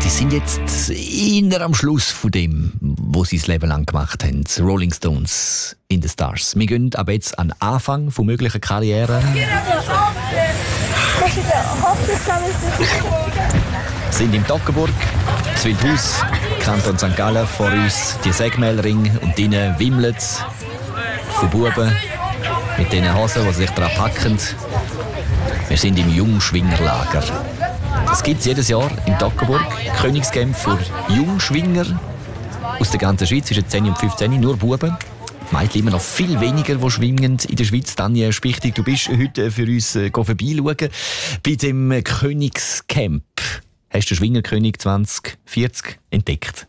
Sie sind jetzt eher am Schluss von dem, was sie das Leben lang gemacht haben. Rolling Stones in the Stars. Wir gehen aber jetzt an den Anfang von möglichen Karrieren. Sind im Toggenburg, das Wildhaus, Kanton St. Gallen, vor uns die Sägmehlring und drinnen wimmelt es von Buben mit diesen Hosen, die sich daran packen. Wir sind im Jungschwingerlager. Das gibt es jedes Jahr in Toggenburg. Königscamp für Jungschwinger aus der ganzen Schweiz, zwischen 10 und 15, nur Buben. Mädchen immer noch viel weniger, die schwingen in der Schweiz. Tanja Spichtig, du bist heute für uns vorbeischauen bei dem Königscamp. Hast du den Schwingerkönig 2040 entdeckt?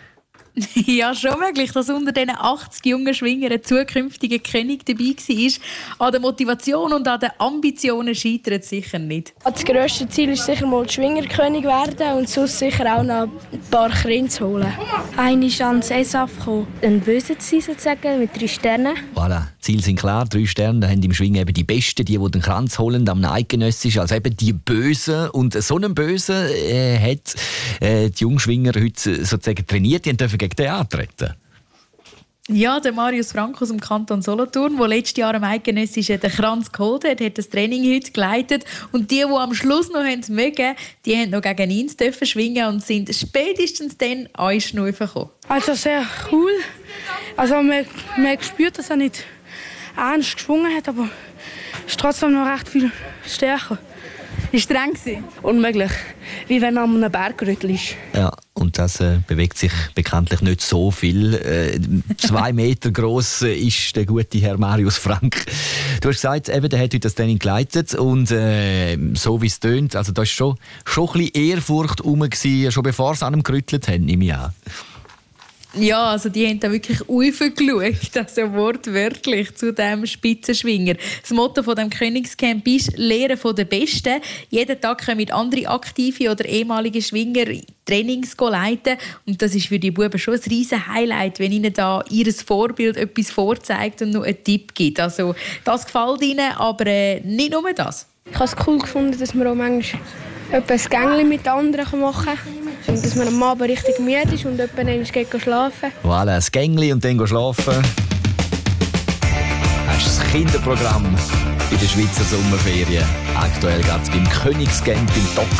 Ja, schon möglich, dass unter diesen 80 jungen Schwingern ein zukünftiger König dabei war. An der Motivation und an den Ambitionen scheitert es sicher nicht. Das grösste Ziel ist sicher mal Schwingerkönig werden und sonst sicher auch noch ein paar Kinder zu holen. Einer ist ans ESAF gekommen, ein Böse zu sein, sozusagen, mit 3 Sternen. Voilà, die Ziele sind klar, 3 Sterne. Da haben im Schwingen eben die Besten, die den Kranz holen, am Eidgenössisch, also eben die Bösen. Und so einen Bösen hat die Jungschwinger heute sozusagen trainiert. Die dürfen gegen den antreten. Ja, der Marius Frank aus dem Kanton Solothurn, der letztes Jahr am Eidgenössischen den Kranz geholt hat, hat das Training heute geleitet. Und die am Schluss noch mögen, die haben noch gegen ihn schwingen und sind spätestens dann Einschnaufen gekommen. Also sehr cool. Also man spürt, dass er nicht ernst geschwungen hat, aber es ist trotzdem noch recht viel stärker. Wie streng war? Unmöglich. Wie wenn er an einem Bergrüttel ist. Ja, und das bewegt sich bekanntlich nicht so viel. 2 Meter gross ist der gute Herr Marius Frank. Du hast gesagt, eben, der hat heute das Training geleitet und so wie es tönt, also da war schon ein bisschen Ehrfurcht rum, schon bevor sie an ihm gerüttelt haben, nehme ich an. Ja, also die haben da wirklich raufgeschaut, also wortwörtlich zu diesem Spitzenschwinger. Das Motto von dem Königscamp ist «Lehren von den Besten». Jeden Tag können mit andere aktive oder ehemalige Schwinger Trainings leiten. Und das ist für die Buben schon ein riesen Highlight, wenn ihnen da ihr Vorbild etwas vorzeigt und noch einen Tipp gibt. Also das gefällt ihnen, aber nicht nur das. Ich habe es cool gefunden, dass man auch manchmal ein Gängli mit anderen machen kann. Und dass man am Abend richtig müde ist und jemand geht schlafen. Voilà, ein Gängli und dann schlafen. Das ist das Kinderprogramm in der Schweizer Sommerferien. Aktuell geht es beim Königscamp in Toggenburg.